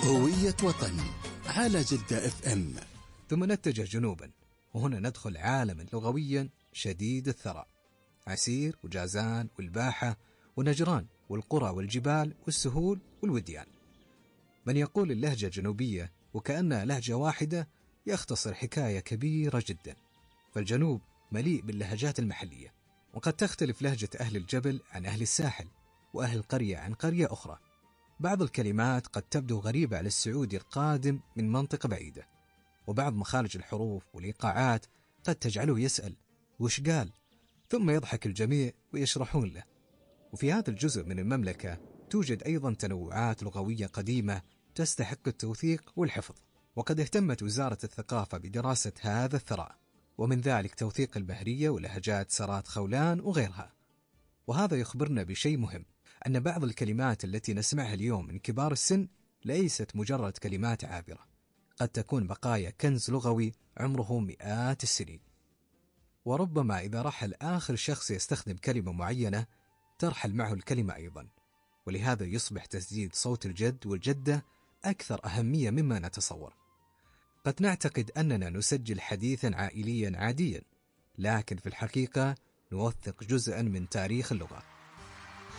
هوية وطن على جدة اف ام. ثم نتجه جنوبا، وهنا ندخل عالما لغويا شديد الثراء، عسير وجازان والباحة ونجران والقرى والجبال والسهول والوديان. من يقول اللهجة جنوبية وكأنها لهجة واحدة يختصر حكاية كبيرة جدا، فالجنوب مليء باللهجات المحلية، وقد تختلف لهجة أهل الجبل عن أهل الساحل، وأهل القرية عن قرية أخرى. بعض الكلمات قد تبدو غريبة على السعودي القادم من منطقة بعيدة، وبعض مخارج الحروف والإيقاعات قد تجعله يسأل وش قال، ثم يضحك الجميع ويشرحون له. وفي هذا الجزء من المملكة توجد أيضا تنوعات لغوية قديمة تستحق التوثيق والحفظ، وقد اهتمت وزارة الثقافة بدراسة هذا الثراء، ومن ذلك توثيق البهرية ولهجات سرات خولان وغيرها. وهذا يخبرنا بشيء مهم، أن بعض الكلمات التي نسمعها اليوم من كبار السن ليست مجرد كلمات عابرة، قد تكون بقايا كنز لغوي عمره مئات السنين. وربما إذا رحل آخر شخص يستخدم كلمة معينة ترحل معه الكلمة أيضا، ولهذا يصبح تسجيل صوت الجد والجدة أكثر أهمية مما نتصور. قد نعتقد أننا نسجل حديثا عائليا عاديا، لكن في الحقيقة نوثق جزءا من تاريخ اللغة.